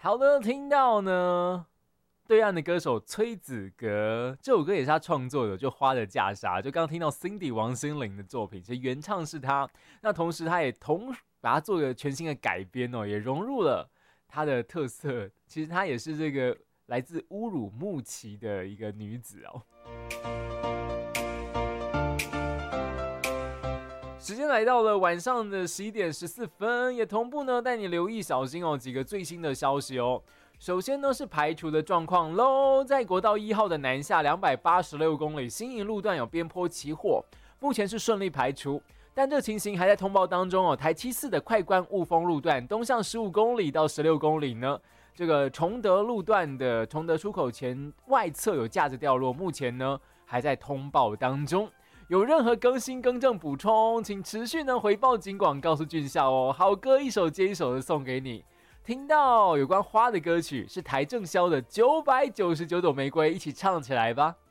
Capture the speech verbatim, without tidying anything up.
好的，听到呢对岸的歌手崔子格，这首歌也是他创作的，就《花的嫁纱》，就刚刚听到 Cindy 王心凌的作品，其实原唱是他，那同时他也同把它做个全新的改编哦，也融入了他的特色。其实她也是这个来自乌鲁木齐的一个女子哦。时间来到了晚上的十一点十四分，也同步呢带你留意小心哦几个最新的消息哦。首先呢是排除的状况喽，在国道一号的南下两百八十六公里新营路段有边坡起火，目前是顺利排除，但这情形还在通报当中哦。台七四的快关雾峰路段东向十五公里到十六公里呢，这个崇德路段的崇德出口前外侧有架子掉落，目前呢还在通报当中。有任何更新、更正、补充，请持续呢回报警广，告诉俊孝哦。好歌一首接一首的送给你。听到有关花的歌曲是邰正宵的《九百九十九朵玫瑰》，一起唱起来吧。